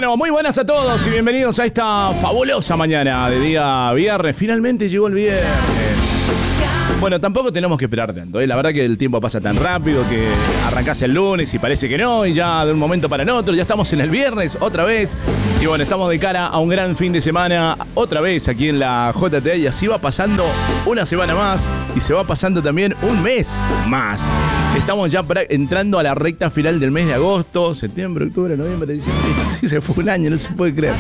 Bueno, muy buenas a todos y bienvenidos a esta fabulosa mañana de día viernes. Finalmente llegó el viernes. Bueno, tampoco tenemos que esperar tanto, ¿eh? La verdad que el tiempo pasa tan rápido que arrancás el lunes y parece que no, y ya de un momento para el otro, ya estamos en el viernes otra vez. Y bueno, estamos de cara a un gran fin de semana otra vez aquí en la JTA, y así va pasando una semana más y se va pasando también un mes más. Estamos ya entrando a la recta final del mes de agosto, septiembre, octubre, noviembre, diciembre. Sí, se fue un año, no se puede creer.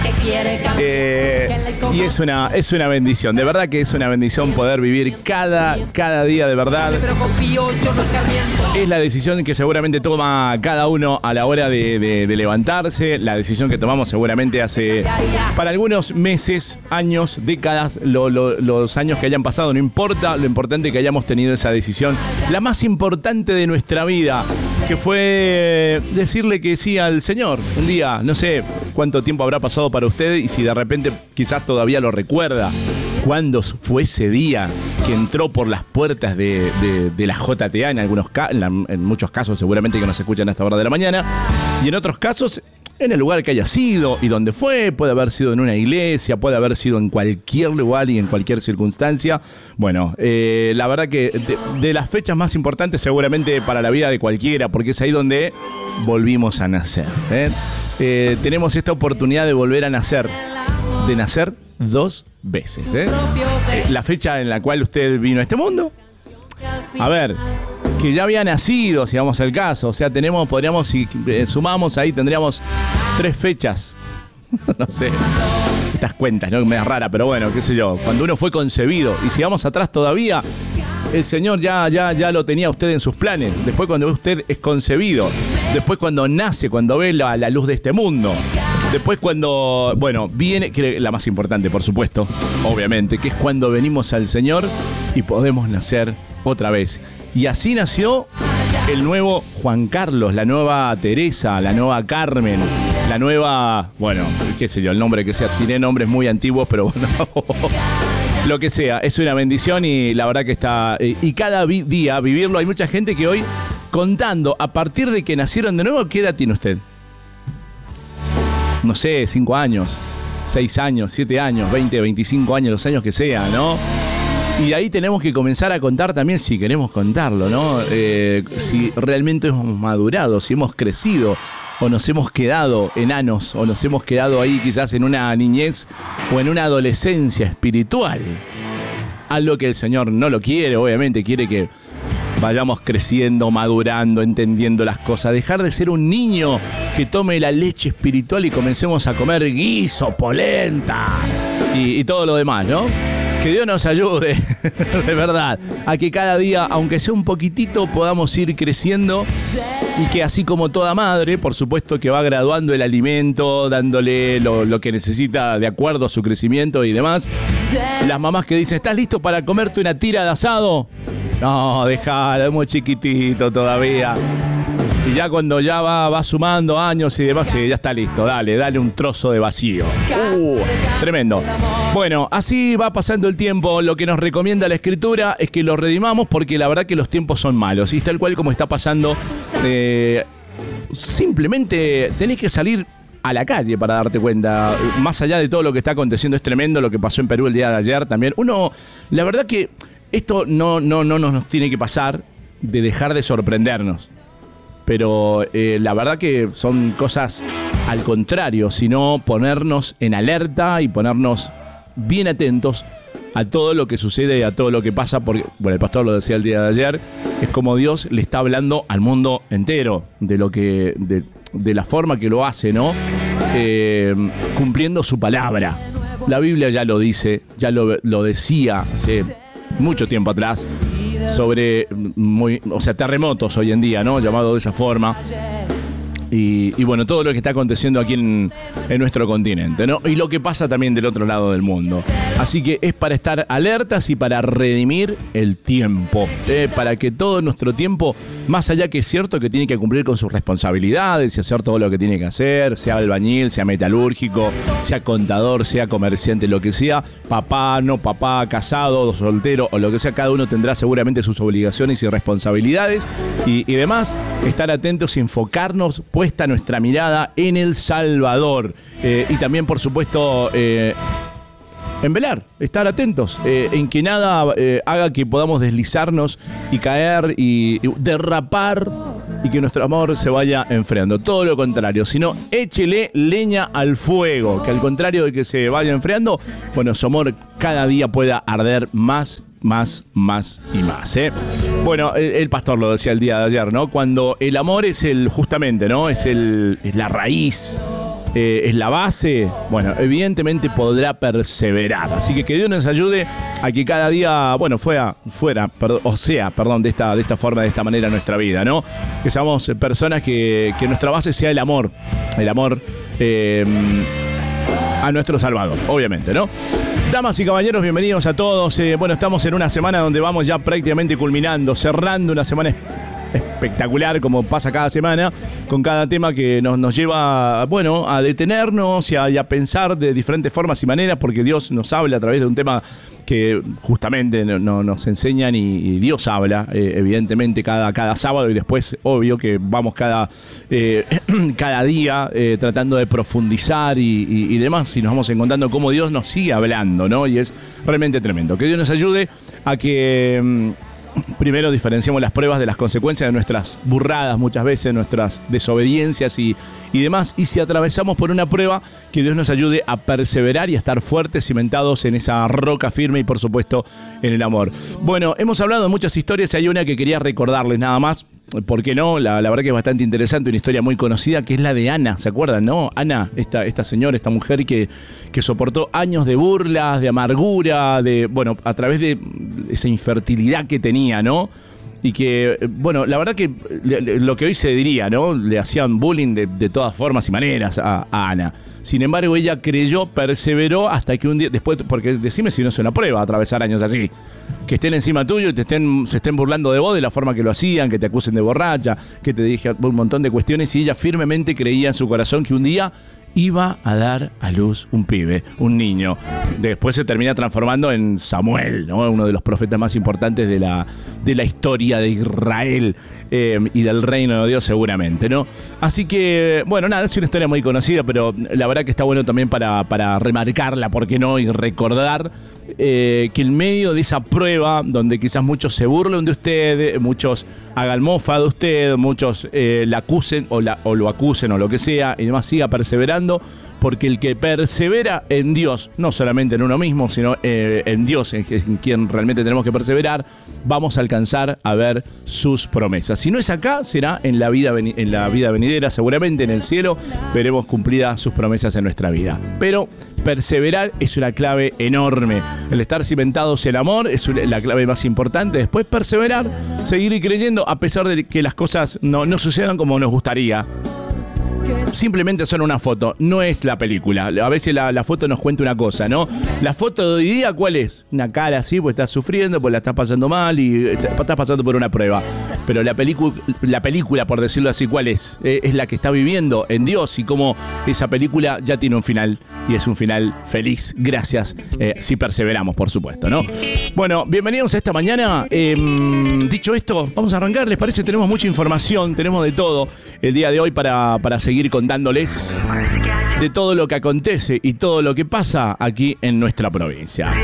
Y es una bendición, de verdad que es una bendición poder vivir cada día de verdad. Es la decisión que seguramente toma cada uno a la hora de levantarse, la decisión que tomamos seguramente hace, para algunos meses, años, décadas, los años que hayan pasado, no importa, lo importante es que hayamos tenido esa decisión, la más importante de nuestra vida, que fue decirle que sí al Señor. Un día, no sé cuánto tiempo habrá pasado para usted y si de repente quizás todavía lo recuerda. ¿Cuándo fue ese día que entró por las puertas de la JTA? En muchos casos seguramente que nos escuchan a esta hora de la mañana, y en otros casos en el lugar que haya sido y donde fue. Puede haber sido en una iglesia, puede haber sido en cualquier lugar y en cualquier circunstancia. Bueno, la verdad que de las fechas más importantes seguramente para la vida de cualquiera, porque es ahí donde volvimos a nacer, ¿eh? Tenemos esta oportunidad de volver a nacer, de nacer 2 veces, ¿eh? La fecha en la cual usted vino a este mundo, a ver, que ya había nacido, si vamos al caso, o sea, podríamos, si sumamos ahí, tendríamos 3 fechas. No sé, estas cuentas, ¿no? Me da rara, pero bueno, qué sé yo, cuando uno fue concebido, y si vamos atrás todavía, el Señor ya lo tenía usted en sus planes. Después cuando usted es concebido, después cuando nace, cuando ve la luz de este mundo, después cuando, bueno, viene, que la más importante, por supuesto, obviamente, que es cuando venimos al Señor y podemos nacer otra vez. Y así nació el nuevo Juan Carlos, la nueva Teresa, la nueva Carmen, la nueva, bueno, qué sé yo, el nombre que sea, tiene nombres muy antiguos, pero bueno, lo que sea, es una bendición y la verdad que está, y cada día vivirlo, hay mucha gente que hoy, contando, a partir de que nacieron de nuevo, ¿qué edad tiene usted? No sé, 5 años, 6 años, 7 años, 20, 25 años, los años que sea, ¿no? Y ahí tenemos que comenzar a contar también, si queremos contarlo, ¿no? Si realmente hemos madurado, si hemos crecido, o nos hemos quedado enanos, o nos hemos quedado ahí quizás en una niñez o en una adolescencia espiritual. Algo que el Señor no lo quiere, obviamente, quiere que vayamos creciendo, madurando, entendiendo las cosas. Dejar de ser un niño que tome la leche espiritual y comencemos a comer guiso, polenta y todo lo demás, ¿no? Que Dios nos ayude, de verdad, a que cada día, aunque sea un poquitito, podamos ir creciendo y que así como toda madre, por supuesto que va graduando el alimento, dándole lo que necesita de acuerdo a su crecimiento y demás. Las mamás que dicen, ¿estás listo para comerte una tira de asado? No, déjalo, es muy chiquitito todavía. Y ya cuando ya va sumando años y demás, sí, ya está listo, dale un trozo de vacío. Tremendo. Bueno, así va pasando el tiempo. Lo que nos recomienda la Escritura es que lo redimamos, porque la verdad que los tiempos son malos. Y tal cual como está pasando, simplemente tenés que salir a la calle para darte cuenta. Más allá de todo lo que está aconteciendo, es tremendo lo que pasó en Perú el día de ayer también. La verdad que esto no nos tiene que pasar de dejar de sorprendernos. Pero la verdad que son cosas al contrario, sino ponernos en alerta y ponernos bien atentos a todo lo que sucede y a todo lo que pasa, porque, bueno, el pastor lo decía el día de ayer, es como Dios le está hablando al mundo entero, de la forma que lo hace, ¿no? Cumpliendo su palabra. La Biblia ya lo dice, ya lo decía hace mucho tiempo atrás, sobre terremotos hoy en día, ¿no? Llamado de esa forma. Y bueno, todo lo que está aconteciendo aquí en nuestro continente, ¿no? Y lo que pasa también del otro lado del mundo. Así que es para estar alertas y para redimir el tiempo, para que todo nuestro tiempo, más allá que es cierto que tiene que cumplir con sus responsabilidades y hacer todo lo que tiene que hacer, sea albañil, sea metalúrgico, sea contador, sea comerciante, lo que sea, papá, no papá, casado, soltero o lo que sea, cada uno tendrá seguramente sus obligaciones y responsabilidades y demás. Estar atentos y enfocarnos puesta nuestra mirada en El Salvador. Y también, por supuesto, en velar, estar atentos, en que nada haga que podamos deslizarnos y caer y derrapar y que nuestro amor se vaya enfriando. Todo lo contrario, sino échele leña al fuego, que al contrario de que se vaya enfriando, bueno, su amor cada día pueda arder más y más. Bueno, el pastor lo decía el día de ayer, ¿no? Cuando el amor es justamente, ¿no? Es la raíz, es la base, bueno, evidentemente podrá perseverar. Así que Dios nos ayude a que cada día, bueno, sea de esta forma, de esta manera nuestra vida, ¿no? Que seamos personas que nuestra base sea el amor a nuestro Salvador, obviamente, ¿no? Damas y caballeros, bienvenidos a todos. Bueno, estamos en una semana donde vamos ya prácticamente culminando, cerrando una semana espectacular, como pasa cada semana, con cada tema que nos lleva, bueno, a detenernos y a pensar de diferentes formas y maneras, porque Dios nos habla a través de un tema que justamente nos enseñan y Dios habla, evidentemente, cada sábado, y después, obvio, que vamos cada día tratando de profundizar y demás, y nos vamos encontrando cómo Dios nos sigue hablando, ¿no? Y es realmente tremendo. Que Dios nos ayude a que primero diferenciamos las pruebas de las consecuencias de nuestras burradas, muchas veces nuestras desobediencias y demás, y si atravesamos por una prueba, que Dios nos ayude a perseverar y a estar fuertes, cimentados en esa roca firme y por supuesto en el amor. Bueno, hemos hablado de muchas historias y hay una que quería recordarles nada más. ¿Por qué no? La verdad que es bastante interesante, una historia muy conocida, que es la de Ana, ¿se acuerdan, no? Ana, esta señora, esta mujer que soportó años de burlas, de amargura, a través de esa infertilidad que tenía, ¿no? Y que, bueno, la verdad que lo que hoy se diría, ¿no? Le hacían bullying de todas formas y maneras a Ana. Sin embargo, ella creyó, perseveró hasta que un día, después, porque decime si no es una prueba atravesar años así, que estén encima tuyo y se estén burlando de vos de la forma que lo hacían, que te acusen de borracha, que te dije un montón de cuestiones, y ella firmemente creía en su corazón que un día iba a dar a luz un pibe, un niño. Después se termina transformando en Samuel, ¿no? Uno de los profetas más importantes de la historia de Israel y del reino de Dios, seguramente, ¿no? Así que, bueno, nada, es una historia muy conocida, pero la verdad que está bueno también para remarcarla, ¿por qué no? Y recordar que en medio de esa prueba, donde quizás muchos se burlen de usted, muchos hagan mofa de usted, muchos la acusen o lo acusen o lo que sea, y demás, siga perseverando, porque el que persevera en Dios, no solamente en uno mismo, sino en Dios, en quien realmente tenemos que perseverar, vamos a alcanzar a ver sus promesas. Si no es acá, será en la vida venidera, seguramente en el cielo veremos cumplidas sus promesas en nuestra vida. Pero perseverar es una clave enorme. El estar cimentados en amor es la clave más importante. Después perseverar, seguir creyendo a pesar de que las cosas no sucedan como nos gustaría. Simplemente son una foto, no es la película. A veces la foto nos cuenta una cosa, ¿no? La foto de hoy día, ¿cuál es? Una cara así, pues estás sufriendo, pues la estás pasando mal y estás pasando por una prueba. Pero la película, por decirlo así, ¿cuál es? Es la que está viviendo en Dios, y cómo esa película ya tiene un final, y es un final feliz, gracias, si perseveramos, por supuesto, ¿no? Bueno, bienvenidos a esta mañana. Dicho esto, vamos a arrancar, ¿les parece? Tenemos mucha información, tenemos de todo el día de hoy para seguir contándoles de todo lo que acontece y todo lo que pasa aquí en nuestra provincia.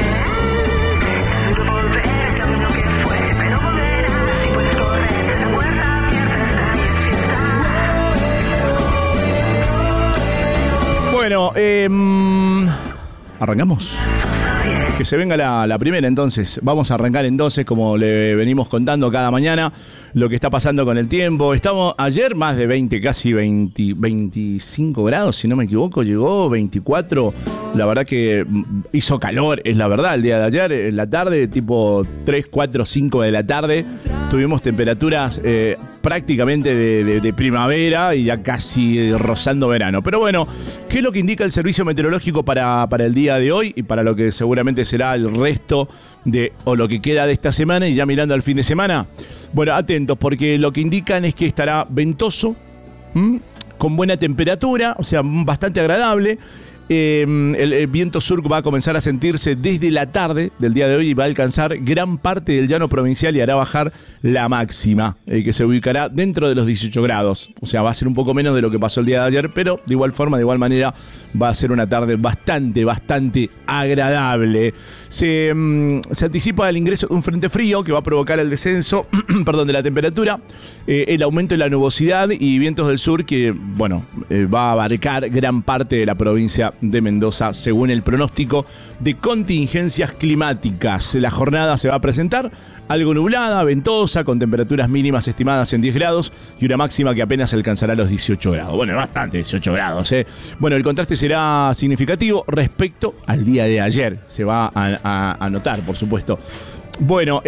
Bueno, arrancamos. Que se venga la primera, entonces. Vamos a arrancar entonces, como le venimos contando cada mañana, lo que está pasando con el tiempo. Estamos ayer más de 20, casi 25 grados, si no me equivoco, llegó 24. La verdad que hizo calor, es la verdad, el día de ayer, en la tarde, tipo 3, 4, 5 de la tarde. Tuvimos temperaturas prácticamente de primavera y ya casi rozando verano. Pero bueno, ¿qué es lo que indica el servicio meteorológico para el día de hoy y para lo que seguramente será el resto o lo que queda de esta semana y ya mirando al fin de semana? Bueno, atentos, porque lo que indican es que estará ventoso, con buena temperatura, o sea, bastante agradable. El viento sur va a comenzar a sentirse desde la tarde del día de hoy y va a alcanzar gran parte del llano provincial y hará bajar la máxima, que se ubicará dentro de los 18 grados. O sea, va a ser un poco menos de lo que pasó el día de ayer, pero de igual forma, de igual manera, va a ser una tarde bastante agradable. Se anticipa el ingreso de un frente frío que va a provocar el descenso de la temperatura, el aumento de la nubosidad y vientos del sur que, va a abarcar gran parte de la provincia de Mendoza, según el pronóstico de contingencias climáticas. La jornada se va a presentar algo nublada, ventosa, con temperaturas mínimas estimadas en 10 grados y una máxima que apenas alcanzará los 18 grados. Bueno, bastante, 18 grados, ¿eh? Bueno, el contraste será significativo respecto al día de ayer. Se va a notar, por supuesto. Bueno,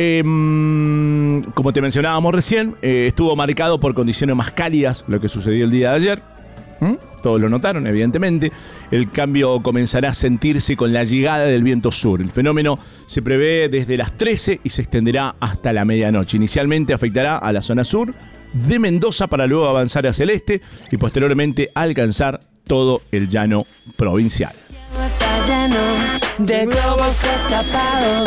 como te mencionábamos recién, estuvo marcado por condiciones más cálidas lo que sucedió el día de ayer. Todos lo notaron, evidentemente. El cambio comenzará a sentirse con la llegada del viento sur. El fenómeno se prevé desde las 13 y se extenderá hasta la medianoche. Inicialmente afectará a la zona sur de Mendoza para luego avanzar hacia el este y posteriormente alcanzar todo el llano provincial. Está lleno de globos escapados,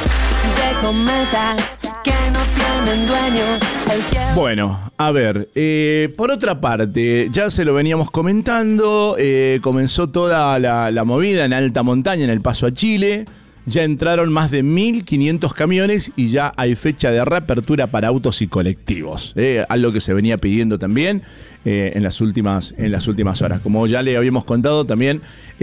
de cometas que no tienen dueño. El cielo. Bueno, a ver, por otra parte, ya se lo veníamos comentando, comenzó toda la movida en alta montaña, en el paso a Chile. Ya entraron más de 1.500 camiones y ya hay fecha de reapertura para autos y colectivos. Algo que se venía pidiendo también en las últimas horas. Como ya le habíamos contado también,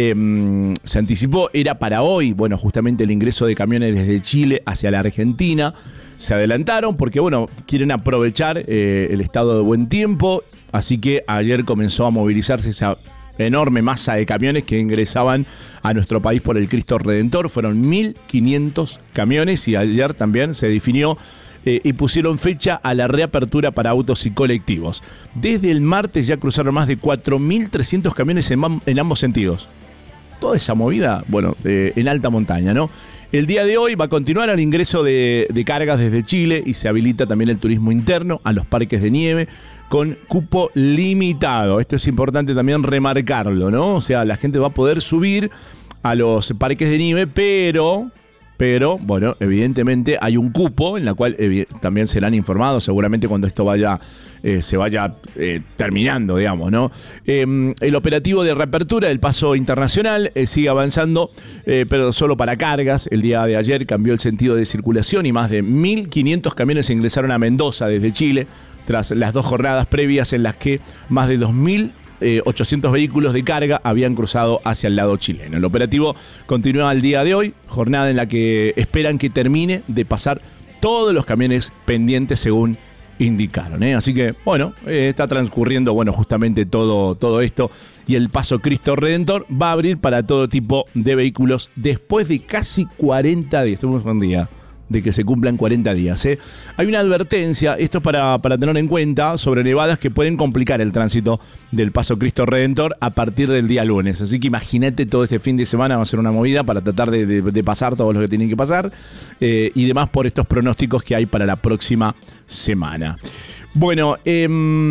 se anticipó, era para hoy, justamente el ingreso de camiones desde Chile hacia la Argentina. Se adelantaron porque, quieren aprovechar el estado de buen tiempo. Así que ayer comenzó a movilizarse esa enorme masa de camiones que ingresaban a nuestro país por el Cristo Redentor. Fueron 1.500 camiones y ayer también se definió y pusieron fecha a la reapertura para autos y colectivos. Desde el martes ya cruzaron más de 4.300 camiones en ambos sentidos. Toda esa movida, en alta montaña, ¿no? El día de hoy va a continuar el ingreso de cargas desde Chile y se habilita también el turismo interno a los parques de nieve con cupo limitado. Esto es importante también remarcarlo, ¿no? O sea, la gente va a poder subir a los parques de nieve, pero evidentemente hay un cupo en la cual también serán informados seguramente cuando esto se vaya terminando, digamos, ¿no? El operativo de reapertura del paso internacional sigue avanzando, pero solo para cargas. El día de ayer cambió el sentido de circulación y más de 1.500 camiones ingresaron a Mendoza desde Chile tras las 2 jornadas previas en las que más de 2.800 vehículos de carga habían cruzado hacia el lado chileno. El operativo continúa el día de hoy, jornada en la que esperan que termine de pasar todos los camiones pendientes según indicaron, ¿eh? Así que, está transcurriendo, justamente todo esto y el paso Cristo Redentor va a abrir para todo tipo de vehículos después de casi 40 días. Estuvimos un día de que se cumplan 40 días. Hay una advertencia, esto para tener en cuenta, sobre nevadas que pueden complicar el tránsito del paso Cristo Redentor a partir del día lunes. Así que imagínate, todo este fin de semana va a ser una movida para tratar de pasar todo lo que tienen que pasar y demás por estos pronósticos que hay para la próxima semana. Es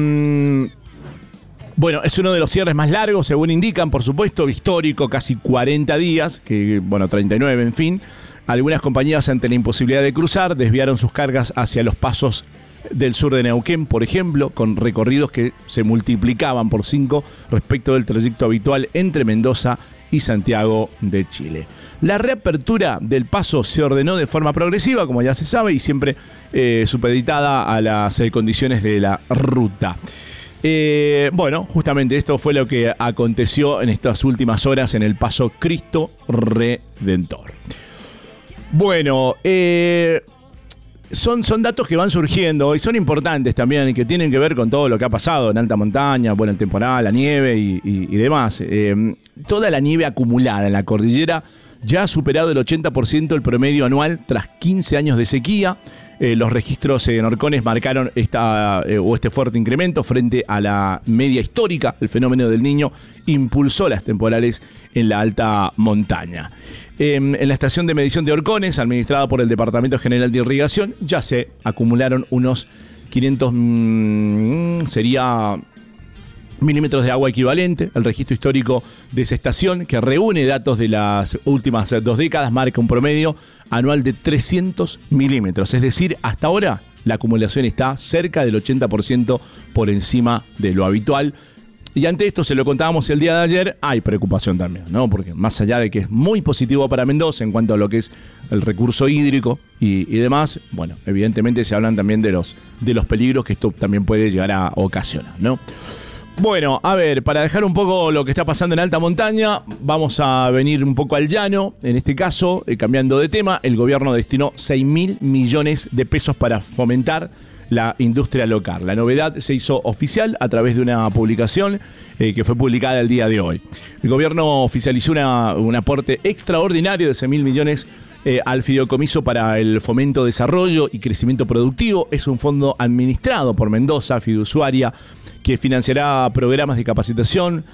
uno de los cierres más largos, según indican, por supuesto, histórico, casi 40 días, 39, en fin. Algunas compañías, ante la imposibilidad de cruzar, desviaron sus cargas hacia los pasos del sur de Neuquén, por ejemplo, con recorridos que se multiplicaban por 5 respecto del trayecto habitual entre Mendoza y Santiago de Chile. La reapertura del paso se ordenó de forma progresiva, como ya se sabe, y siempre supeditada a las condiciones de la ruta. Justamente esto fue lo que aconteció en estas últimas horas en el paso Cristo Redentor. Son datos que van surgiendo y son importantes también y que tienen que ver con todo lo que ha pasado en alta montaña, el temporal, la nieve y demás. Toda la nieve acumulada en la cordillera ya ha superado el 80% el promedio anual tras 15 años de sequía. Los registros en Orcones marcaron este fuerte incremento frente a la media histórica. El fenómeno del Niño impulsó las temporales en la alta montaña. En la estación de medición de Orcones, administrada por el Departamento General de Irrigación, ya se acumularon unos 500, milímetros de agua equivalente. El registro histórico de esa estación, que reúne datos de las últimas 2 décadas, marca un promedio anual de 300 milímetros. Es decir, hasta ahora la acumulación está cerca del 80% por encima de lo habitual. Y ante esto, se lo contábamos el día de ayer, hay preocupación también, ¿no? Porque más allá de que es muy positivo para Mendoza en cuanto a lo que es el recurso hídrico y demás, bueno, evidentemente se hablan también de los peligros que esto también puede llegar a ocasionar, ¿no? Bueno, a ver, para dejar un poco lo que está pasando en alta montaña, vamos a venir un poco al llano. En este caso, cambiando de tema, el gobierno destinó 6.000 millones de pesos para fomentar la industria local. La novedad se hizo oficial a través de una publicación que fue publicada el día de hoy. El gobierno oficializó un aporte extraordinario de 6.000 millones al Fideicomiso para el Fomento, Desarrollo y Crecimiento Productivo. Es un fondo administrado por Mendoza, fiduciaria, que financiará programas de capacitación,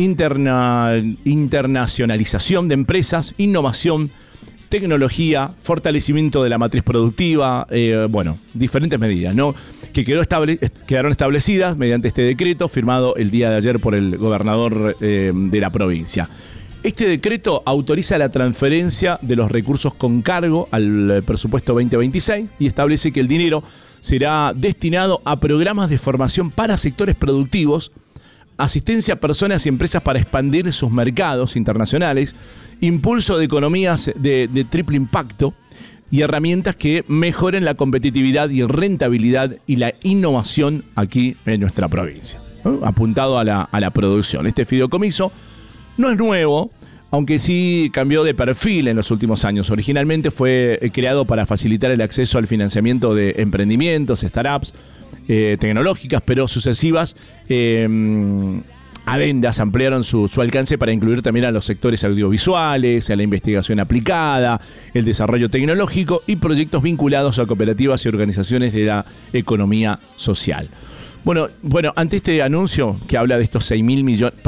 internacionalización de empresas, innovación, tecnología, fortalecimiento de la matriz productiva, diferentes medidas, ¿no? Que quedaron establecidas mediante este decreto firmado el día de ayer por el gobernador de la provincia. Este decreto autoriza la transferencia de los recursos con cargo al presupuesto 2026 y establece que el dinero será destinado a programas de formación para sectores productivos, asistencia a personas y empresas para expandir sus mercados internacionales, impulso de economías de triple impacto y herramientas que mejoren la competitividad y rentabilidad y la innovación aquí en nuestra provincia, ¿no? Apuntado a la producción. Este fideicomiso no es nuevo, aunque sí cambió de perfil en los últimos años. Originalmente fue creado para facilitar el acceso al financiamiento de emprendimientos, startups tecnológicas, pero sucesivas adendas ampliaron su alcance para incluir también a los sectores audiovisuales, a la investigación aplicada, el desarrollo tecnológico y proyectos vinculados a cooperativas y organizaciones de la economía social. Bueno, ante este anuncio que habla de estos 6.000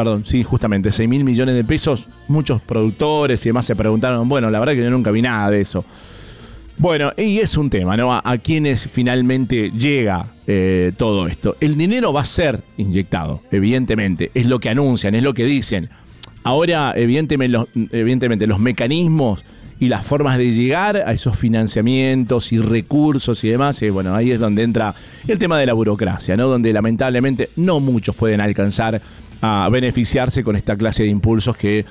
millones de pesos, muchos productores y demás se preguntaron, la verdad que yo nunca vi nada de eso. Bueno, y es un tema, ¿no? ¿A quiénes finalmente llega todo esto? El dinero va a ser inyectado, evidentemente, es lo que anuncian, es lo que dicen. Ahora, evidentemente, los mecanismos y las formas de llegar a esos financiamientos y recursos y demás, ahí es donde entra el tema de la burocracia, ¿no? Donde lamentablemente no muchos pueden alcanzar a beneficiarse con esta clase de impulsos que,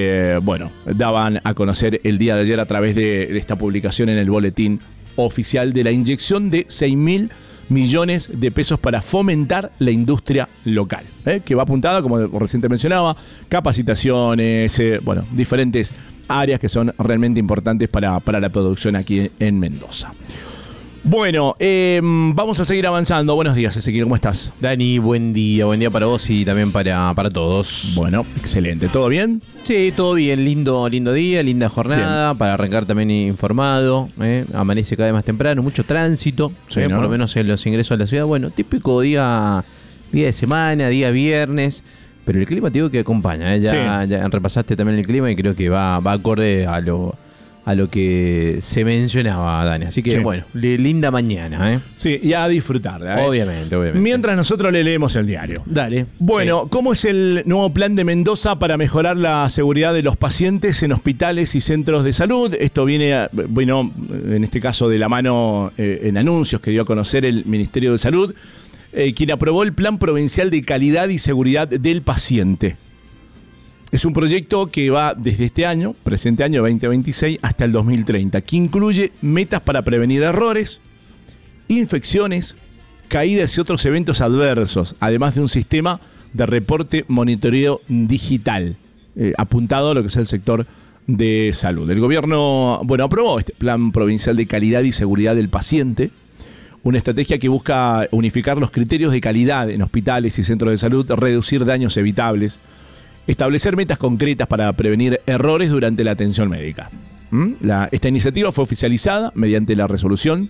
daban a conocer el día de ayer a través de esta publicación en el boletín oficial de la inyección de 6.000 millones de pesos para fomentar la industria local, que va apuntada, como recién te mencionaba, capacitaciones, diferentes áreas que son realmente importantes para la producción aquí en Mendoza. Bueno, vamos a seguir avanzando. Buenos días, Ezequiel, ¿cómo estás? Dani, buen día para vos y también para todos. Bueno, excelente, ¿todo bien? Sí, todo bien, lindo día, linda jornada, bien. Para arrancar también informado, amanece cada vez más temprano, mucho tránsito, sí, ¿no? Por lo menos en los ingresos a la ciudad, típico día de semana, día viernes, pero el clima te digo que acompaña, ya repasaste también el clima y creo que va acorde a lo que se mencionaba, Dani. Así que, linda mañana, Sí, y a disfrutar, Obviamente. Mientras nosotros le leemos el diario. Dale. Bueno, ¿cómo es el nuevo plan de Mendoza para mejorar la seguridad de los pacientes en hospitales y centros de salud? Esto viene, en este caso de la mano en anuncios que dio a conocer el Ministerio de Salud, quien aprobó el Plan Provincial de Calidad y Seguridad del Paciente. Es un proyecto que va desde este año, presente año 2026, hasta el 2030, que incluye metas para prevenir errores, infecciones, caídas y otros eventos adversos, además de un sistema de reporte monitoreo digital, apuntado a lo que es el sector de salud. El gobierno, aprobó este Plan Provincial de Calidad y Seguridad del Paciente, una estrategia que busca unificar los criterios de calidad en hospitales y centros de salud, reducir daños evitables, establecer metas concretas para prevenir errores durante la atención médica. Esta iniciativa fue oficializada mediante la resolución,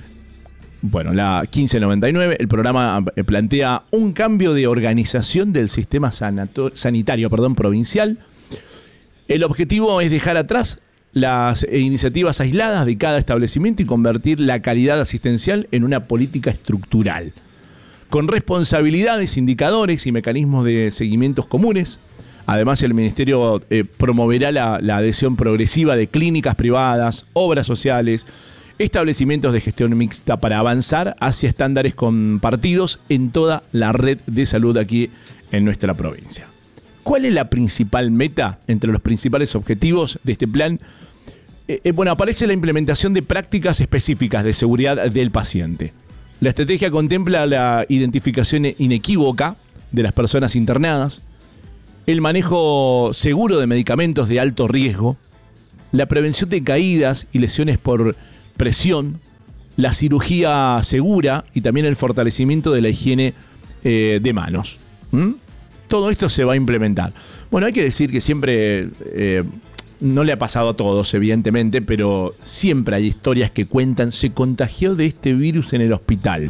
la 1599. El programa plantea un cambio de organización del sistema sanitario provincial. El objetivo es dejar atrás las iniciativas aisladas de cada establecimiento y convertir la calidad asistencial en una política estructural. con responsabilidades, indicadores y mecanismos de seguimientos comunes. Además, el Ministerio promoverá la adhesión progresiva de clínicas privadas, obras sociales, establecimientos de gestión mixta para avanzar hacia estándares compartidos en toda la red de salud aquí en nuestra provincia. ¿Cuál es la principal meta entre los principales objetivos de este plan? Bueno, aparece la implementación de prácticas específicas de seguridad del paciente. La estrategia contempla la identificación inequívoca de las personas internadas, el manejo seguro de medicamentos de alto riesgo, la prevención de caídas y lesiones por presión, la cirugía segura y también el fortalecimiento de la higiene de manos. Todo esto se va a implementar. Bueno, hay que decir que siempre, no le ha pasado a todos, evidentemente, pero siempre hay historias que cuentan, se contagió de este virus en el hospital.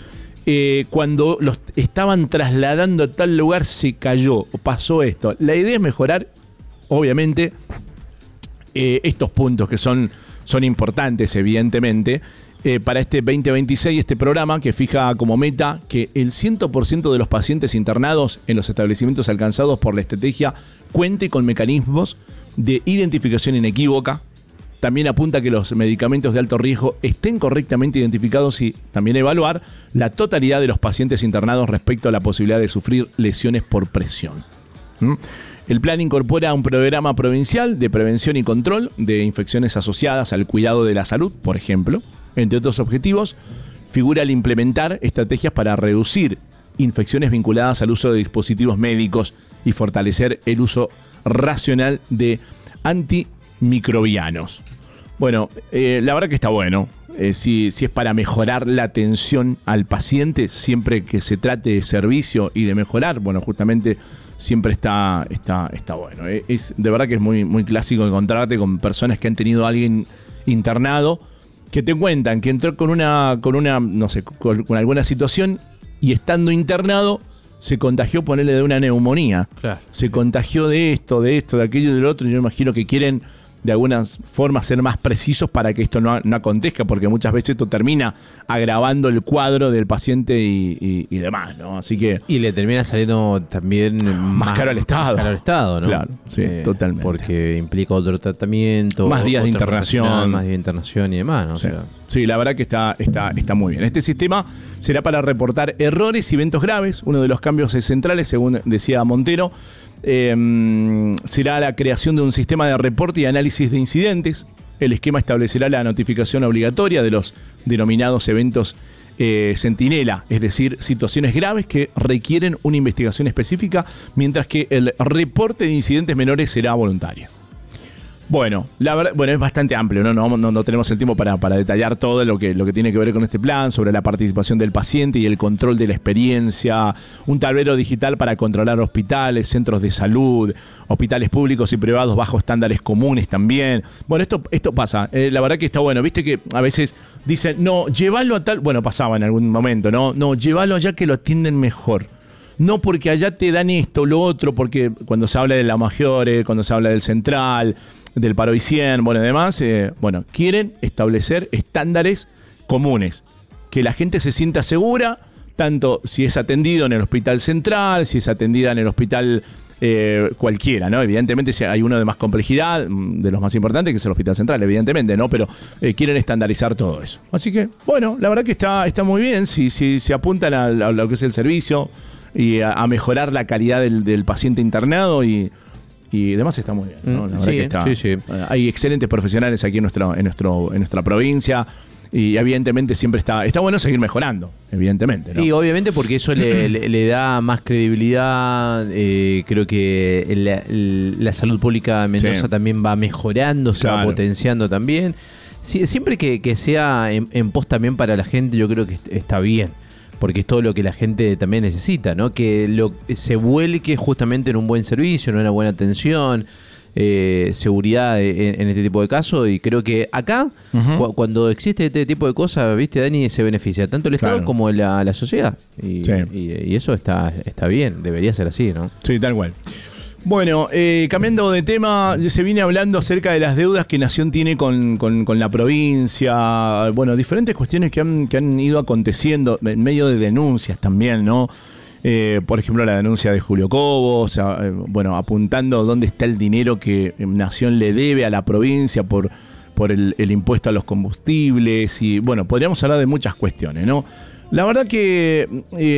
Cuando los estaban trasladando a tal lugar se cayó, pasó esto. La idea es mejorar, obviamente, estos puntos que son importantes, evidentemente, para este 2026, este programa que fija como meta que el 100% de los pacientes internados en los establecimientos alcanzados por la estrategia cuente con mecanismos de identificación inequívoca. También apunta que los medicamentos de alto riesgo estén correctamente identificados y también evaluar la totalidad de los pacientes internados respecto a la posibilidad de sufrir lesiones por presión. El plan incorpora un programa provincial de prevención y control de infecciones asociadas al cuidado de la salud, por ejemplo. Entre otros objetivos, figura el implementar estrategias para reducir infecciones vinculadas al uso de dispositivos médicos y fortalecer el uso racional de antimicrobianos. Bueno, la verdad que está bueno. Si es para mejorar la atención al paciente, siempre que se trate de servicio y de mejorar, bueno, justamente siempre está bueno. Es de verdad que es muy, muy clásico encontrarte con personas que han tenido a alguien internado que te cuentan que entró con alguna situación y estando internado se contagió, ponerle de una neumonía. Claro. Se contagió de esto, de aquello, del otro. Yo imagino que quieren de alguna forma ser más precisos para que esto no acontezca, porque muchas veces esto termina agravando el cuadro del paciente y demás, ¿no? Así que... Y le termina saliendo también más caro al Estado. Caro al Estado, ¿no? Claro, sí, totalmente. Porque implica otro tratamiento. Más días de internación. Más días de internación y demás, ¿no? Sí. O sea, sí, la verdad que está muy bien. Este sistema será para reportar errores y eventos graves. Uno de los cambios centrales, según decía Montero, será la creación de un sistema de reporte y análisis de incidentes. El esquema establecerá la notificación obligatoria de los denominados eventos centinela, es decir, situaciones graves que requieren una investigación específica, mientras que el reporte de incidentes menores será voluntario. Bueno, la verdad, es bastante amplio, no tenemos el tiempo para detallar todo lo que tiene que ver con este plan, sobre la participación del paciente y el control de la experiencia, un tablero digital para controlar hospitales, centros de salud, hospitales públicos y privados bajo estándares comunes también. Bueno, esto pasa, la verdad que está bueno, viste que a veces dicen, no, llévalo a tal, bueno, pasaba en algún momento, no, llévalo allá que lo atienden mejor. No porque allá te dan esto, lo otro, porque cuando se habla de la Maggiore, cuando se habla del Central, del Paro y 100, bueno, además, quieren establecer estándares comunes, que la gente se sienta segura, tanto si es atendido en el hospital central, si es atendida en el hospital cualquiera, ¿no? Evidentemente si hay uno de más complejidad, de los más importantes, que es el hospital central, evidentemente, ¿no? Pero quieren estandarizar todo eso. Así que, bueno, la verdad que está muy bien, si se apuntan a lo que es el servicio y a mejorar la calidad del paciente internado y demás, está muy bien, ¿no? La verdad que está, sí. Hay excelentes profesionales aquí en nuestra provincia y evidentemente siempre está bueno seguir mejorando, evidentemente, ¿no? Y obviamente porque eso le da más credibilidad. Creo que la salud pública de Mendoza también va mejorando, se va potenciando también. Sí, siempre que sea en pos también para la gente, yo creo que está bien. Porque es todo lo que la gente también necesita, ¿no? Que se vuelque justamente en un buen servicio, en una buena atención, seguridad en este tipo de casos. Y creo que acá, cuando existe este tipo de cosas, ¿viste, Dani? Se beneficia tanto el Estado como la sociedad. Y eso está bien, debería ser así, ¿no? Sí, tal cual. Bueno, cambiando de tema, se viene hablando acerca de las deudas que Nación tiene con la provincia. Bueno, diferentes cuestiones que han ido aconteciendo en medio de denuncias también, ¿no? Por ejemplo, la denuncia de Julio Cobos, bueno, apuntando dónde está el dinero que Nación le debe a la provincia por el impuesto a los combustibles. Y bueno, podríamos hablar de muchas cuestiones, ¿no? La verdad que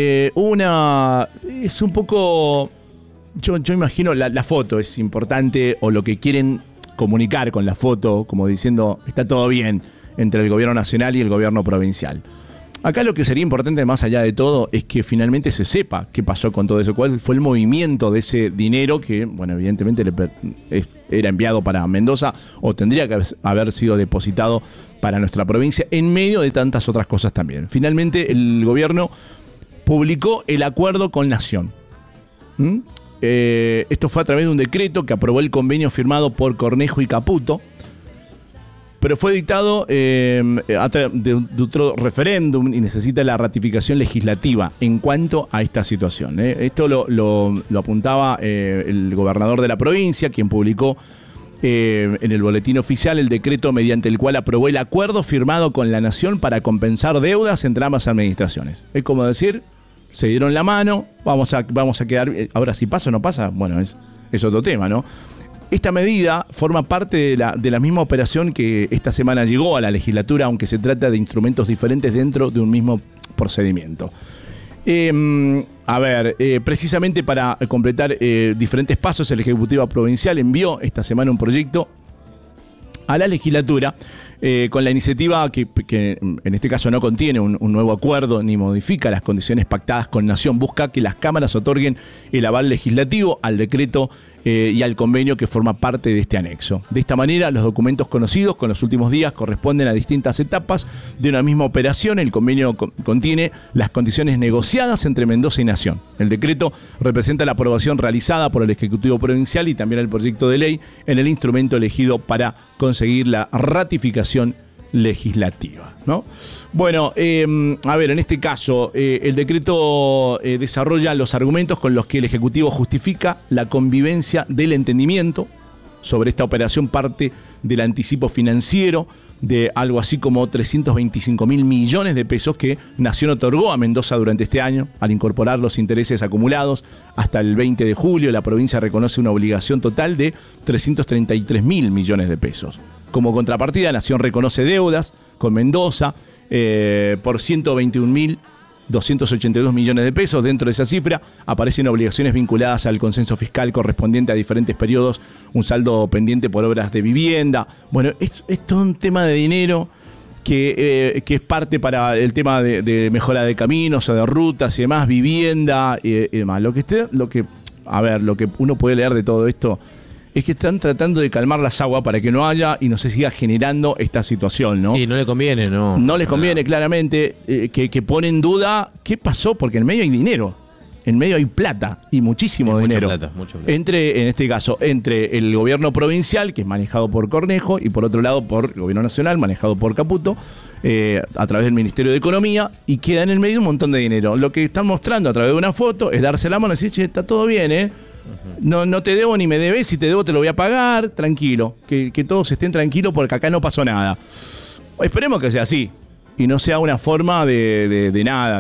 es un poco... Yo imagino la foto es importante, o lo que quieren comunicar con la foto, como diciendo, está todo bien entre el gobierno nacional y el gobierno provincial. Acá lo que sería importante, más allá de todo, es que finalmente se sepa qué pasó con todo eso, cuál fue el movimiento de ese dinero que, bueno, evidentemente era enviado para Mendoza o tendría que haber sido depositado para nuestra provincia, en medio de tantas otras cosas también. Finalmente el gobierno publicó el acuerdo con Nación. Esto fue a través de un decreto que aprobó el convenio firmado por Cornejo y Caputo, pero fue dictado de otro referéndum y necesita la ratificación legislativa en cuanto a esta situación. Esto lo apuntaba el gobernador de la provincia, quien publicó en el boletín oficial el decreto mediante el cual aprobó el acuerdo firmado con la Nación para compensar deudas entre ambas administraciones. Es como decir... Se dieron la mano, vamos a quedar... Ahora, si pasa o no pasa, bueno, es otro tema, ¿no? Esta medida forma parte de la misma operación que esta semana llegó a la legislatura, aunque se trata de instrumentos diferentes dentro de un mismo procedimiento. Precisamente para completar diferentes pasos, el Ejecutivo Provincial envió esta semana un proyecto a la legislatura con la iniciativa que en este caso no contiene un nuevo acuerdo ni modifica las condiciones pactadas con Nación. Busca que las cámaras otorguen el aval legislativo al decreto y al convenio que forma parte de este anexo. De esta manera, los documentos conocidos con los últimos días corresponden a distintas etapas de una misma operación. El convenio contiene las condiciones negociadas entre Mendoza y Nación. El decreto representa la aprobación realizada por el Ejecutivo Provincial y también el proyecto de ley en el instrumento elegido para conseguir la ratificación legislativa, ¿no? Bueno, en este caso, el decreto desarrolla los argumentos con los que el Ejecutivo justifica la convivencia del entendimiento sobre esta operación. Parte del anticipo financiero de algo así como 325.000 millones de pesos que Nación otorgó a Mendoza durante este año. Al incorporar los intereses acumulados hasta el 20 de julio, la provincia reconoce una obligación total de 333.000 millones de pesos. Como contrapartida, Nación reconoce deudas con Mendoza por 121.282 millones de pesos. Dentro de esa cifra aparecen obligaciones vinculadas al consenso fiscal correspondiente a diferentes periodos, un saldo pendiente por obras de vivienda. Bueno, es todo un tema de dinero que es parte para el tema de mejora de caminos o de rutas y demás, vivienda y demás. Lo que uno puede leer de todo esto es que están tratando de calmar las aguas para que no haya y no se siga generando esta situación, ¿no? Y no le conviene, ¿no? No les conviene, claramente, que pone en duda qué pasó, porque en medio hay dinero, en medio hay plata y muchísimo dinero. Mucha plata. En este caso, entre el gobierno provincial, que es manejado por Cornejo, y por otro lado por el gobierno nacional, manejado por Caputo, a través del Ministerio de Economía, y queda en el medio un montón de dinero. Lo que están mostrando a través de una foto es darse la mano y decir, che, está todo bien, ¿eh? No te debo ni me debes, si te debo te lo voy a pagar, tranquilo, que todos estén tranquilos porque acá no pasó nada. Esperemos que sea así y no sea una forma de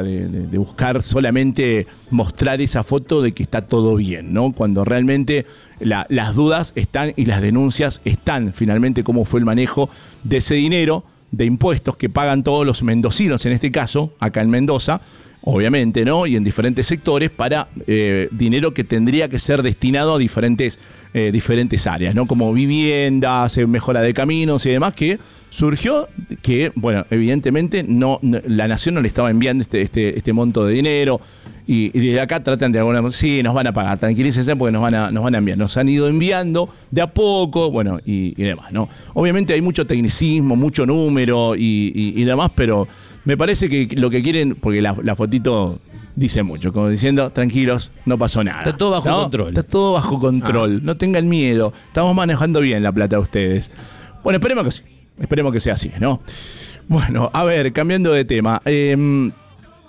buscar solamente mostrar esa foto de que está todo bien, ¿no? Cuando realmente las dudas están y las denuncias están, finalmente, cómo fue el manejo de ese dinero de impuestos que pagan todos los mendocinos, en este caso, acá en Mendoza, obviamente, ¿no? Y en diferentes sectores para dinero que tendría que ser destinado a diferentes áreas, ¿no? Como viviendas, mejora de caminos y demás, que surgió que, bueno, evidentemente la Nación no le estaba enviando este monto de dinero y desde acá tratan de alguna manera, sí, nos van a pagar, tranquilícense porque nos van a enviar. Nos han ido enviando de a poco, bueno, y demás, ¿no? Obviamente hay mucho tecnicismo, mucho número y demás, pero me parece que lo que quieren, porque la fotito dice mucho, como diciendo, tranquilos, no pasó nada. Está todo bajo control. Está todo bajo control, no tengan miedo, estamos manejando bien la plata de ustedes. Bueno, esperemos que sea así, ¿no? Bueno, a ver, cambiando de tema.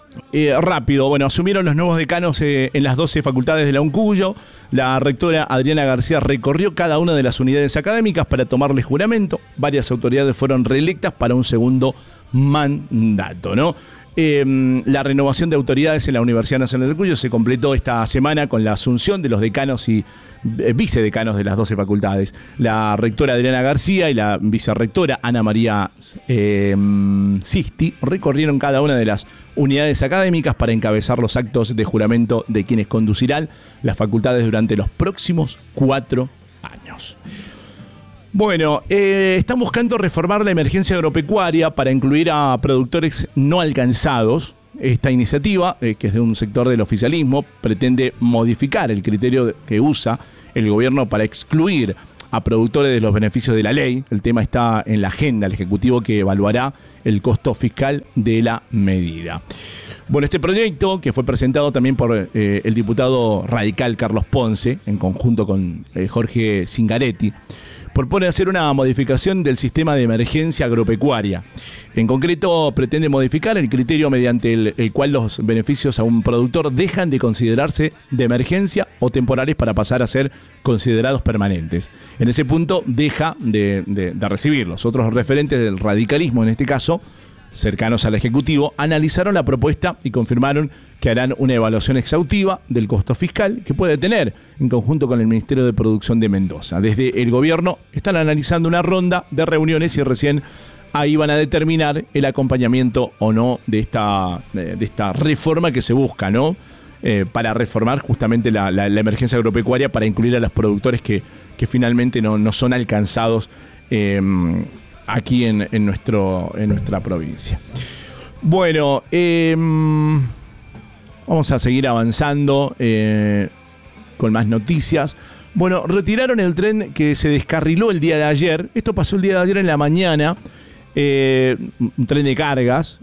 Rápido, bueno, asumieron los nuevos decanos en las 12 facultades de la UNCUYO. La rectora Adriana García recorrió cada una de las unidades académicas para tomarles juramento. Varias autoridades fueron reelectas para un segundo mandato, ¿no? La renovación de autoridades en la Universidad Nacional del Cuyo se completó esta semana con la asunción de los decanos y vicedecanos de las 12 facultades. La rectora Adriana García y la vicerrectora Ana María Sisti recorrieron cada una de las unidades académicas para encabezar los actos de juramento de quienes conducirán las facultades durante los próximos 4 años. Bueno, están buscando reformar la emergencia agropecuaria para incluir a productores no alcanzados. Esta iniciativa, que es de un sector del oficialismo, pretende modificar el criterio que usa el gobierno para excluir a productores de los beneficios de la ley. El tema está en la agenda del Ejecutivo, que evaluará el costo fiscal de la medida. Bueno, este proyecto, que fue presentado también por el diputado radical Carlos Ponce, en conjunto con Jorge Zingaretti, propone hacer una modificación del sistema de emergencia agropecuaria. En concreto, pretende modificar el criterio mediante el cual los beneficios a un productor dejan de considerarse de emergencia o temporales para pasar a ser considerados permanentes. En ese punto, deja de recibirlos. Otros referentes del radicalismo, en este caso, cercanos al Ejecutivo, analizaron la propuesta y confirmaron que harán una evaluación exhaustiva del costo fiscal que puede tener en conjunto con el Ministerio de Producción de Mendoza. Desde el gobierno están analizando una ronda de reuniones y recién ahí van a determinar el acompañamiento o no de esta reforma que se busca, ¿no? Para reformar justamente la emergencia agropecuaria, para incluir a los productores que finalmente no son alcanzados aquí en nuestra provincia. Bueno, vamos a seguir avanzando con más noticias. Bueno, retiraron el tren que se descarriló el día de ayer. Esto pasó el día de ayer en la mañana. Un tren de cargas.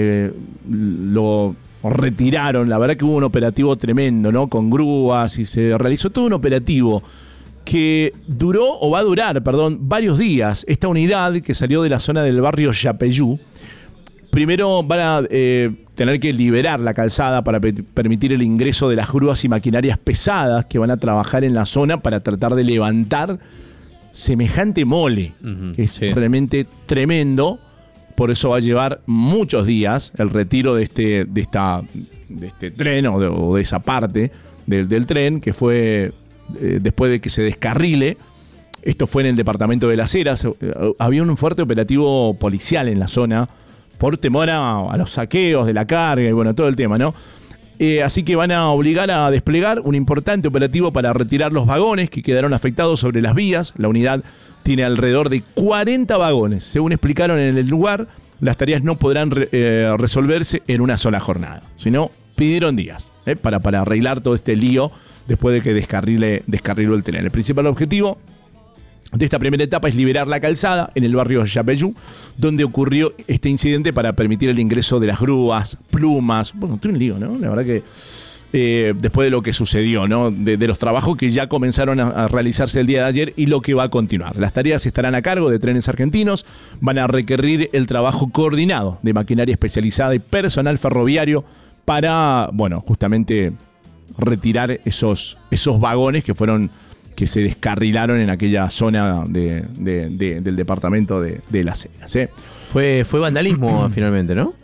Lo retiraron. La verdad que hubo un operativo tremendo, ¿no? Con grúas, y se realizó todo un operativo que va a durar varios días. Esta unidad que salió de la zona del barrio Yapeyú, primero van a tener que liberar la calzada para permitir el ingreso de las grúas y maquinarias pesadas que van a trabajar en la zona para tratar de levantar semejante mole, que es realmente tremendo. Por eso va a llevar muchos días el retiro de este tren o de esa parte del tren, que fue después de que se descarrile. Esto fue en el departamento de Las Heras. Había un fuerte operativo policial en la zona por temor a los saqueos de la carga y bueno, todo el tema, ¿no? Así que van a obligar a desplegar un importante operativo para retirar los vagones que quedaron afectados sobre las vías. La unidad tiene alrededor de 40 vagones. Según explicaron en el lugar, las tareas no podrán resolverse en una sola jornada, sino pidieron días para arreglar todo este lío después de que descarriló el tren. El principal objetivo de esta primera etapa es liberar la calzada en el barrio Yapeyú, donde ocurrió este incidente, para permitir el ingreso de las grúas, plumas. Bueno, todo un lío, ¿no? La verdad que después de lo que sucedió, ¿no? De los trabajos que ya comenzaron a realizarse el día de ayer y lo que va a continuar. Las tareas estarán a cargo de Trenes Argentinos. Van a requerir el trabajo coordinado de maquinaria especializada y personal ferroviario para, bueno, justamente retirar esos vagones que se descarrilaron en aquella zona del departamento de Las Heras. Fue vandalismo finalmente, ¿no?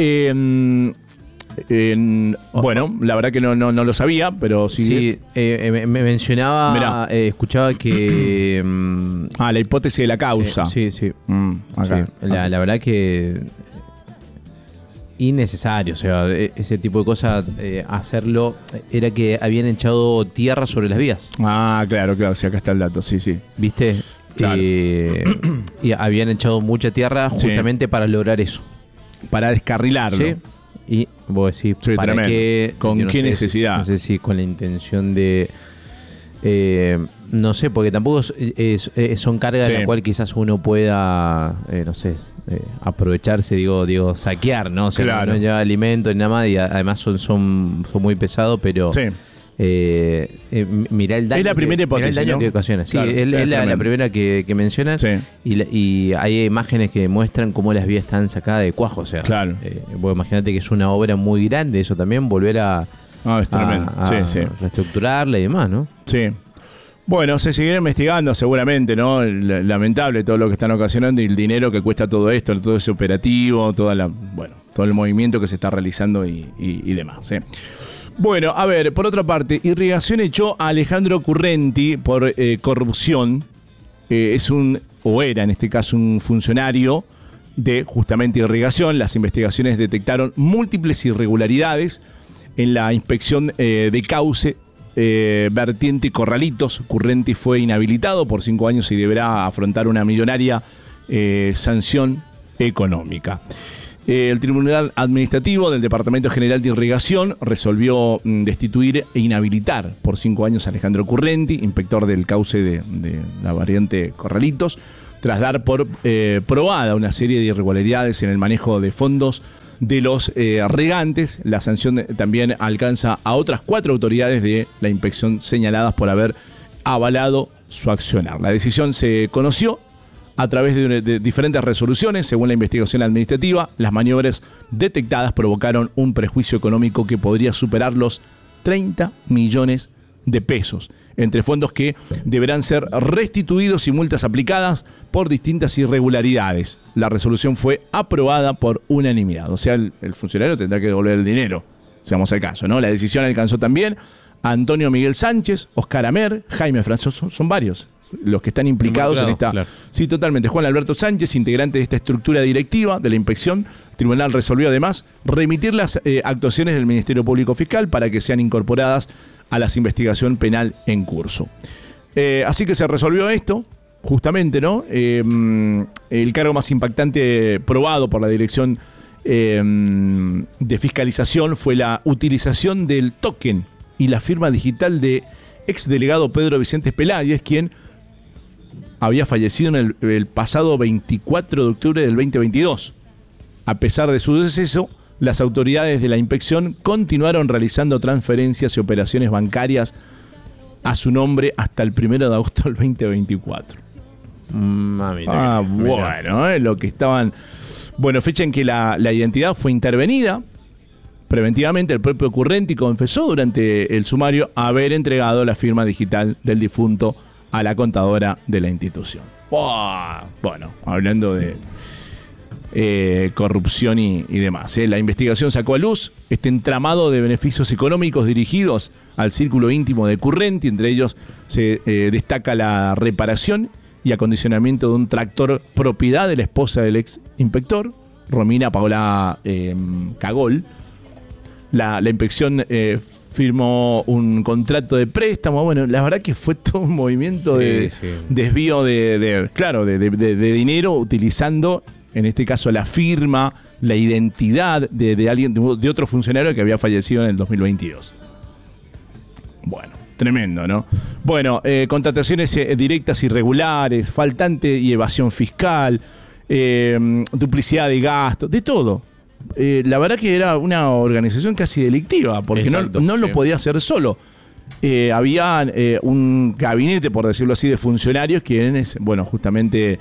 Bueno, la verdad que no lo sabía, pero sí. Sí, me mencionaba, escuchaba que... la hipótesis de la causa. Sí. Acá. Sí, la verdad que... innecesario, o sea, ese tipo de cosas, hacerlo, era que habían echado tierra sobre las vías. Claro, sí, acá está el dato, sí. ¿Viste? Claro. Y habían echado mucha tierra justamente para lograr eso. Para descarrilarlo. Sí. Y vos decís, ¿para tremendo. qué? ¿Con qué necesidad? No sé si con la intención de... no sé, porque tampoco son cargas de la cual quizás uno pueda, aprovecharse, digo, saquear, ¿no? O sea, claro. No lleva alimento ni nada más, y además son muy pesados, pero Mirá el daño. Es la primera hipótesis, mirá el daño, ¿no?, que ocasiona. Sí, claro, es la primera que mencionan. Sí. Y hay imágenes que muestran cómo las vías están sacadas de cuajo. O sea, claro. Vos imagínate que es una obra muy grande, eso también, volver a, es tremendo. sí. reestructurarla y demás, ¿no? Sí. Bueno, se seguirá investigando seguramente, ¿no? Lamentable todo lo que están ocasionando y el dinero que cuesta todo esto, todo ese operativo, todo el movimiento que se está realizando y demás, ¿sí? Bueno, a ver, por otra parte, Irrigación echó a Alejandro Currenti por corrupción. Era en este caso un funcionario de justamente Irrigación. Las investigaciones detectaron múltiples irregularidades en la inspección de cauce, vertiente Corralitos. Currenti fue inhabilitado por 5 años y deberá afrontar una millonaria sanción económica. El Tribunal Administrativo del Departamento General de Irrigación resolvió destituir e inhabilitar por 5 años a Alejandro Currenti, inspector del cauce de la variante Corralitos, tras dar por probada una serie de irregularidades en el manejo de fondos de los regantes. La sanción también alcanza a otras 4 autoridades de la inspección señaladas por haber avalado su accionar. La decisión se conoció a través de diferentes resoluciones. Según la investigación administrativa, las maniobras detectadas provocaron un perjuicio económico que podría superar los 30 millones de pesos, entre fondos que deberán ser restituidos y multas aplicadas por distintas irregularidades. La resolución fue aprobada por unanimidad. O sea, el funcionario tendrá que devolver el dinero, si vamos al caso, ¿no? La decisión alcanzó también a Antonio Miguel Sánchez, Oscar Amer, Jaime Francisco, son varios los que están implicados en esta... Claro. Sí, totalmente. Juan Alberto Sánchez, integrante de esta estructura directiva de la inspección. El tribunal resolvió además remitir las actuaciones del Ministerio Público Fiscal para que sean incorporadas a la investigación penal en curso. Así que se resolvió esto, justamente, ¿no? El cargo más impactante probado por la Dirección de Fiscalización fue la utilización del token y la firma digital de exdelegado Pedro Vicente Peláez, quien había fallecido en el pasado 24 de octubre del 2022. A pesar de su deceso, las autoridades de la inspección continuaron realizando transferencias y operaciones bancarias a su nombre hasta el 1 de agosto del 2024. Bueno, lo que estaban... Bueno, fecha en que la identidad fue intervenida preventivamente. El propio Currenti confesó durante el sumario haber entregado la firma digital del difunto a la contadora de la institución. Bueno, hablando de corrupción y demás. La investigación sacó a luz este entramado de beneficios económicos dirigidos al círculo íntimo de Currenti. Entre ellos se destaca la reparación y acondicionamiento de un tractor propiedad de la esposa del ex inspector, Romina Paola Cagol. La inspección firmó un contrato de préstamo. Bueno, la verdad que fue todo un movimiento de desvío de dinero, utilizando en este caso la firma, la identidad de alguien, de otro funcionario que había fallecido en el 2022. Bueno, tremendo, ¿no? Bueno, contrataciones directas irregulares, faltante y evasión fiscal, duplicidad de gastos, de todo. La verdad que era una organización casi delictiva, porque no lo podía hacer solo. Había un gabinete, por decirlo así, de funcionarios quienes, justamente,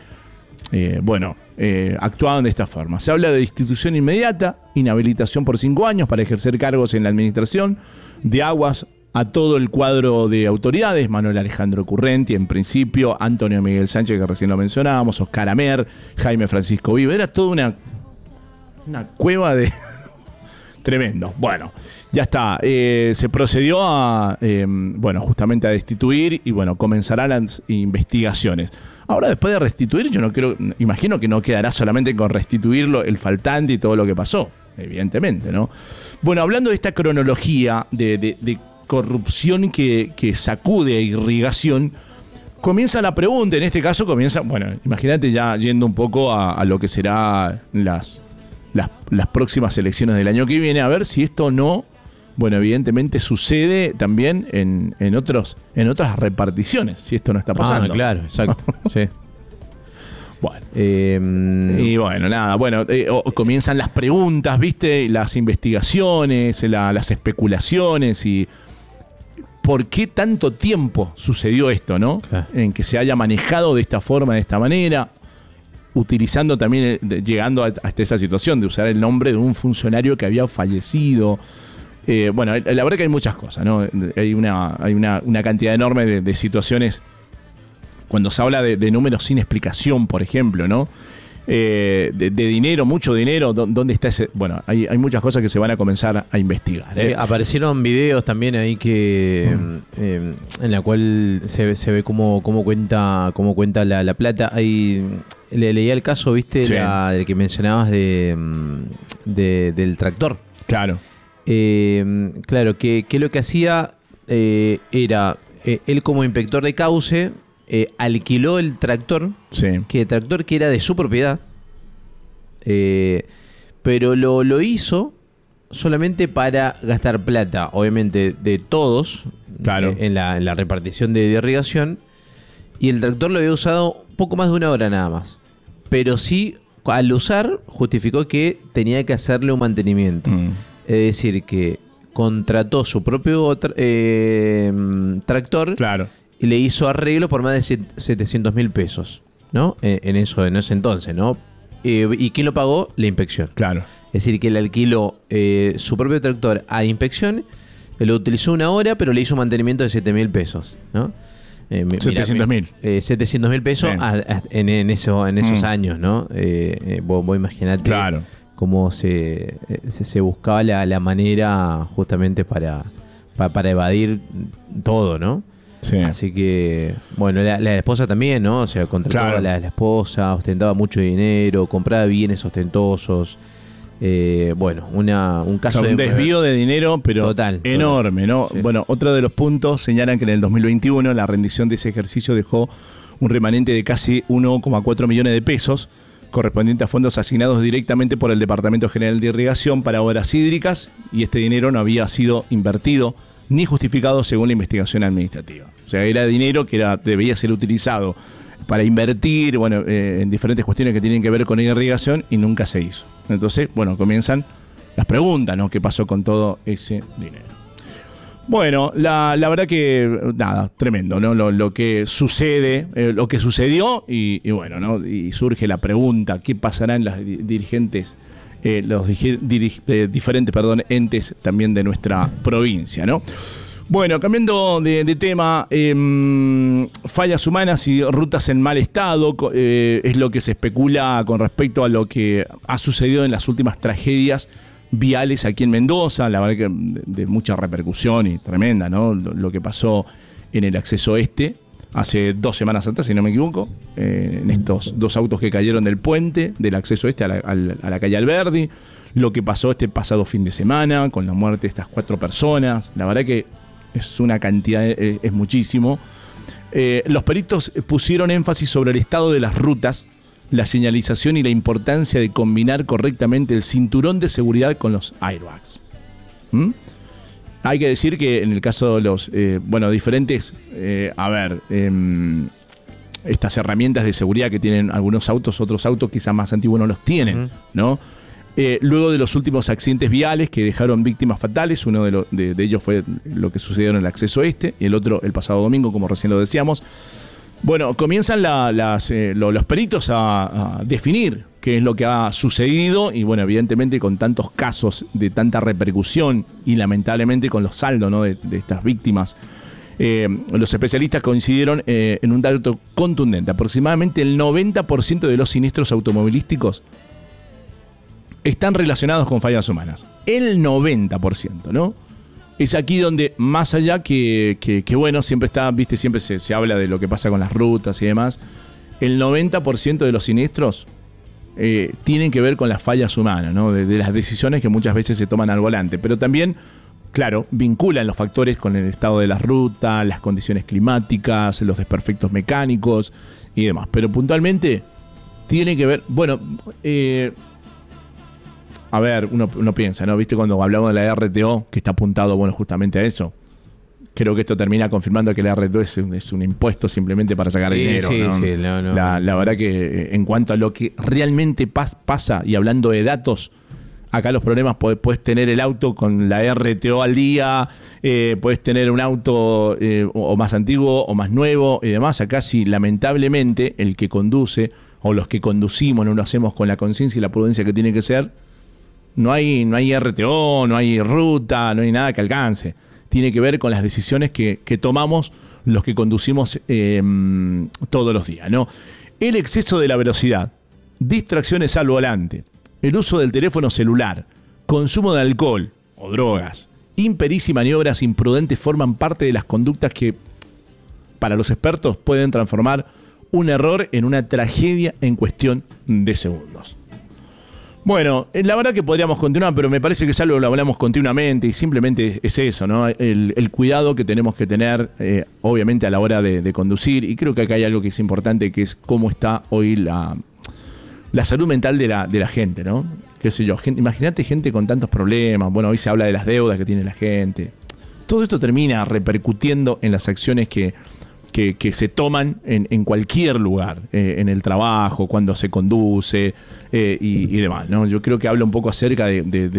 actuaban de esta forma. Se habla de destitución inmediata, inhabilitación por 5 años para ejercer cargos en la administración de aguas a todo el cuadro de autoridades: Manuel Alejandro Currenti, en principio, Antonio Miguel Sánchez, que recién lo mencionábamos, Oscar Amer, Jaime Francisco Vive. Era toda una cueva de... Tremendo. Bueno, ya está. Se procedió justamente a destituir y comenzarán las investigaciones. Ahora, después de restituir, imagino que no quedará solamente con restituirlo el faltante y todo lo que pasó, evidentemente, ¿no? Bueno, hablando de esta cronología de corrupción que sacude a Irrigación, comienza la pregunta. En este caso imagínate ya yendo un poco a lo que será las próximas elecciones del año que viene, a ver si esto no, evidentemente sucede también en otras reparticiones, si esto no está pasando. Claro, exacto. Sí. Comienzan las preguntas, ¿viste? Las investigaciones, las especulaciones y por qué tanto tiempo sucedió esto, ¿no? Claro. En que se haya manejado de esta forma, de esta manera, utilizando también, llegando hasta esa situación de usar el nombre de un funcionario que había fallecido. Bueno, la verdad que hay muchas cosas, ¿no? Hay una cantidad enorme de situaciones cuando se habla de números sin explicación, por ejemplo, ¿no? De dinero, mucho dinero, ¿dónde está ese? Bueno, hay muchas cosas que se van a comenzar a investigar. Sí, aparecieron videos también ahí que en la cual se ve cómo cuenta la plata. Ahí leía el caso, ¿viste? Sí. Del que mencionabas del tractor. Claro. Claro, que lo que hacía era, él como inspector de cauce, alquiló el tractor, Sí. que era de su propiedad, pero lo hizo solamente para gastar plata, obviamente, de todos, Claro. en la repartición de irrigación, y el tractor lo había usado poco más de 1 hora nada más. Pero sí, al usar, justificó que tenía que hacerle un mantenimiento. Es decir, que contrató su propio tractor, Claro. y le hizo arreglo por más de 700.000 pesos, ¿no? En ese entonces, ¿no? ¿Y quién lo pagó? La inspección. Claro. Es decir, que le alquiló su propio tractor a inspección, lo utilizó 1 hora, pero le hizo mantenimiento de 7.000 pesos, ¿no? 700.000. 700.000 pesos Sí. en esos años, ¿no? Vos imaginate, Claro. cómo se buscaba la manera justamente para evadir todo, ¿no? Sí. Así que, bueno, la esposa también, ¿no? O sea, contrataba Claro. a la esposa, ostentaba mucho dinero, compraba bienes ostentosos. Bueno, un caso Un desvío de dinero, pero Total. enorme, ¿no? Sí. Bueno, otro de los puntos señalan que en el 2021 la rendición de ese ejercicio dejó un remanente de casi 1,4 millones de pesos, correspondiente a fondos asignados directamente por el Departamento General de Irrigación para obras hídricas, y este dinero no había sido invertido ni justificado según la investigación administrativa. O sea, era dinero que debía ser utilizado para invertir, bueno, en diferentes cuestiones que tienen que ver con irrigación, y nunca se hizo. Entonces, bueno, comienzan las preguntas, ¿no? ¿Qué pasó con todo ese dinero? Bueno, la verdad que, nada, tremendo, ¿no? Lo que sucede, lo que sucedió, y bueno, ¿no? Y surge la pregunta, ¿qué pasará en las dirigentes, diferentes entes también de nuestra provincia, ¿no? Bueno, cambiando de tema, fallas humanas y rutas en mal estado es lo que se especula con respecto a lo que ha sucedido en las últimas tragedias viales aquí en Mendoza. La verdad que de mucha repercusión y tremenda, ¿no? Lo que pasó en el acceso este hace 2 semanas atrás, si no me equivoco, en estos 2 autos que cayeron del puente del acceso este a la calle Alberdi. Lo que pasó este pasado fin de semana con la muerte de estas 4 personas. La verdad que es una cantidad, es muchísimo. Los peritos pusieron énfasis sobre el estado de las rutas, la señalización y la importancia de combinar correctamente el cinturón de seguridad con los airbags. Hay que decir que en el caso de los diferentes, estas herramientas de seguridad que tienen algunos autos, otros autos quizás más antiguos no los tienen, ¿no? Luego de los últimos accidentes viales que dejaron víctimas fatales, uno de ellos fue lo que sucedió en el acceso este, y el otro el pasado domingo, como recién lo decíamos. Bueno, comienzan los peritos a definir qué es lo que ha sucedido, y bueno, evidentemente con tantos casos de tanta repercusión y lamentablemente con los saldos, ¿no? de estas víctimas, los especialistas coincidieron en un dato contundente. Aproximadamente el 90% de los siniestros automovilísticos están relacionados con fallas humanas. El 90%, ¿no? Es aquí donde, más allá que bueno, siempre está, viste, siempre se habla de lo que pasa con las rutas y demás, el 90% de los siniestros tienen que ver con las fallas humanas, ¿no? De las decisiones que muchas veces se toman al volante, pero también, claro, vinculan los factores con el estado de las rutas, las condiciones climáticas, los desperfectos mecánicos y demás. Pero puntualmente tiene que ver, bueno, a ver, uno piensa, ¿no? ¿Viste cuando hablamos de la RTO, que está apuntado, bueno, justamente a eso? Creo que esto termina confirmando que la RTO es un impuesto simplemente para sacar dinero, sí, ¿no? Sí, no. La verdad que en cuanto a lo que realmente pasa, y hablando de datos, acá los problemas, puedes tener el auto con la RTO al día, puedes tener un auto o más antiguo o más nuevo y demás. Acá sí, lamentablemente, el que conduce o los que conducimos no lo hacemos con la conciencia y la prudencia que tiene que ser, no hay RTO, no hay ruta, no hay nada que alcance. Tiene que ver con las decisiones que tomamos los que conducimos todos los días, ¿no? El exceso de la velocidad, distracciones al volante, el uso del teléfono celular, consumo de alcohol o drogas, impericia y maniobras imprudentes forman parte de las conductas que, para los expertos, pueden transformar un error en una tragedia en cuestión de segundos. Bueno, la verdad que podríamos continuar, pero me parece que es algo que lo hablamos continuamente y simplemente es eso, ¿no? El cuidado que tenemos que tener, obviamente, a la hora de conducir. Y creo que acá hay algo que es importante, que es cómo está hoy la salud mental de la gente, ¿no? Qué sé yo, imagínate gente con tantos problemas. Bueno, hoy se habla de las deudas que tiene la gente. Todo esto termina repercutiendo en las acciones que se toman en cualquier lugar, en el trabajo, cuando se conduce y demás, ¿no? Yo creo que habla un poco acerca de